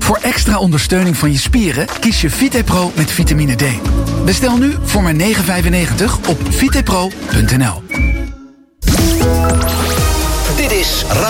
Voor extra ondersteuning van je spieren kies je VitePro met vitamine D. Bestel nu voor maar €9,95 op vitepro.nl. Dit is